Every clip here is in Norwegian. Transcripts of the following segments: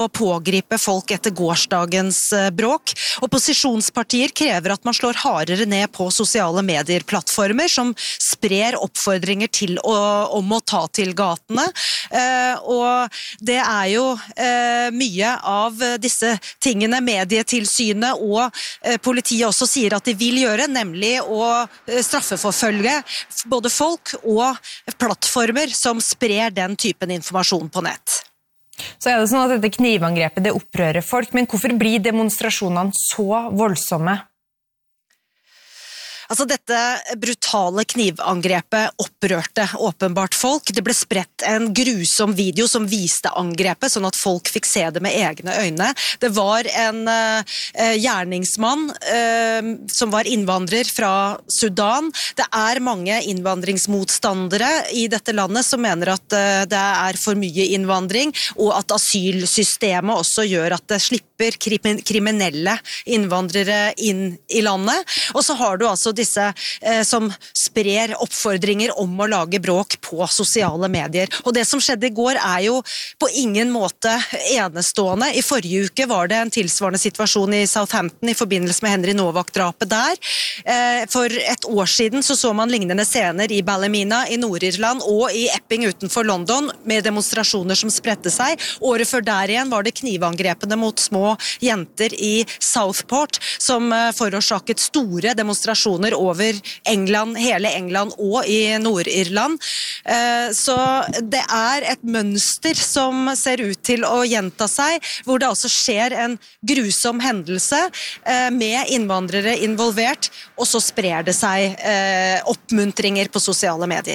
å pågripe folk etter gårsdagens bråk. Opposisjonspartier krever at man slår hardere ned på sosiale medieplattformer som sprer oppfordringer om å ta til gatene. Og det jo mye av disse tingene Medietilsynet og politiet også sier at de vil gjøre, nemlig å straffeforfølge både folk og plattformer som sprer den typen informasjon på nett. Så det sånn at dette knivangrepet det opprører folk, men hvorfor blir demonstrasjonene så voldsomme? Altså dette brutale knivangrepet opprørte åpenbart folk. Det ble spredt en grusom video som viste angrepet, sånn at folk fikk se det med egne øyne. Det var en gjerningsmann som var innvandrer fra Sudan. Det mange innvandringsmotstandere i dette landet som mener at det for mye innvandring, og at asylsystemet også gjør at det slipper kriminelle innvandrere inn i landet. Og så har du altså disse som sprer oppfordringer om å lage bråk på sosiale medier. Og det som skjedde i går jo på ingen måte enestående. I forrige uke var det en tilsvarende situasjon i Southampton i forbindelse med Henry Novak-drapet der. For et år siden så man lignende scener i Ballymena i Nord-Irland og i Epping utenfor London med demonstrasjoner som spredte seg. Året før der igjen var det knivangrepene mot små jenter i Southport som forårsaket store demonstrasjoner over England, hele England og i Nord-Irland. Så det et mønster som ser ut til å gjenta seg, hvor det altså skjer en grusom hendelse med innvandrere involvert, og så sprer det seg oppmuntringer på sosiale medier.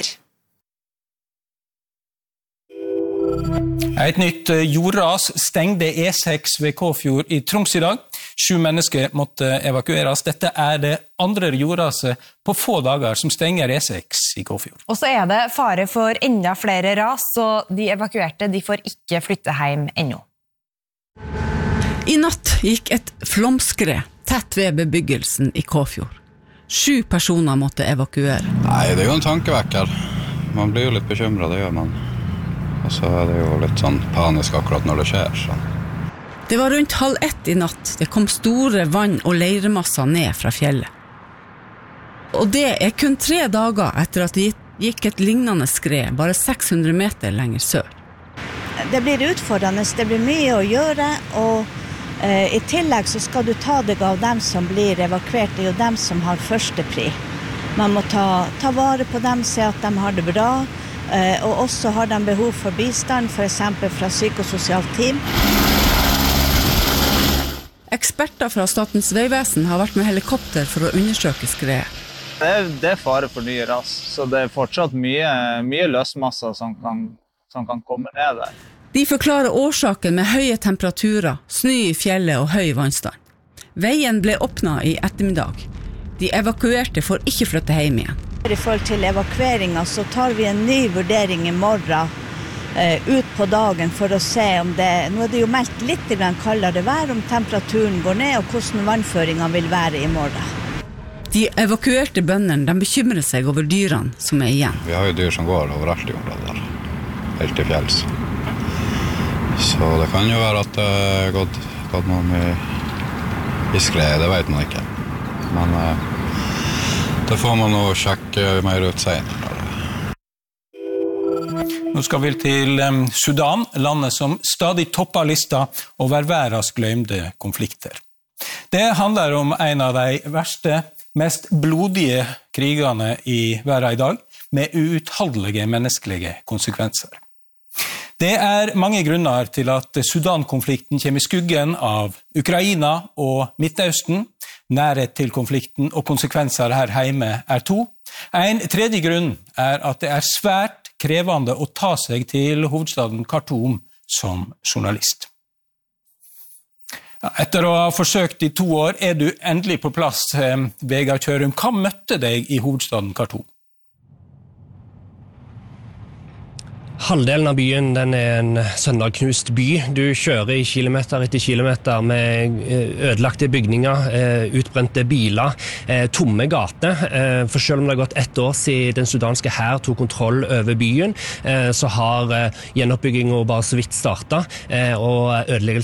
Et nytt jordras stengte E6 ved Kåfjord i Troms i dag. 7 mennesker måtte evakueres. Dette det andre jordraset på få dager som stenger E6 i Kåfjord. Og så det fare for enda flere ras, så de evakuerte de får ikke flytte hjem ennå. I natt gikk et flomskred tett ved bebyggelsen i Kåfjord. 7 personer måtte evakuere. Nei, det jo en tankevekker. Man blir jo litt bekymret, det gjør man. Og så det jo litt sånn panisk akkurat når det skjer. Så. Det var rundt 12:30 i natt. Det kom store vann- og leirmasser ned fra fjellet. Og det kun 3 dager etter at det gikk et lignende skred, bare 600 meter lenger sør. Det blir utfordrende, det blir mye å gjøre, og i tillegg så skal du ta deg av dem som blir evakuert, det jo dem som har første pri. Man må ta vare på dem, se at de har det bra, og også har de behov for bistand, for eksempel fra psykososialt team. Eksperter fra Statens vegvesen har vært med helikopter for å undersøke skredet. Det fare for nye ras, så det fortsatt mye løsmasser som kan komme ned der. De forklarer årsaken med høye temperaturer, snø i fjellet og høy vannstand. Veien ble åpnet i ettermiddag. De evakuerte får ikke flytte hjem igjen. I forhold til evakueringen så tar vi en ny vurdering i morgen ut på dagen for å se om nå det jo meldt litt kaldere vær, om temperaturen går ned og hvordan vannføringen vil være i morgen. De evakuerte bøndene, de bekymrer seg over dyrene som igjen. Vi har jo dyr som går overalt i området der, helt til fjells. Så det kan jo være at det gått noe i skred, det vet man ikke. Men det får man å sjekke mer ut senere. Nå skal vi til Sudan, landet som stadig topper lista over verdens glemte konflikter. Det handler om en av de verste, mest blodige krigene i verden i dag, med uutholdelige menneskelige konsekvenser. Det mange grunner til at Sudan-konflikten kommer i skuggen av Ukraina og Midtøsten. Nærhet til konflikten og konsekvenser her hjemme 2. En tredje grunn at det svært krevende å ta seg til hovedstaden Khartoum som journalist. Etter å ha forsøkt i 2 år du endelig på plass, Vegard Kjørum. Hva møtte deg i hovedstaden Khartoum? Halvdelen av byen en sønderknust by. Du kjører i kilometer etter kilometer med ødelagte bygninger, utbrente biler, tomme gater. For selv om det har gått 1 år siden den sudanske hær tok kontroll over byen, så har gjenoppbyggingen bare så vidt startet, og ødeleggelsene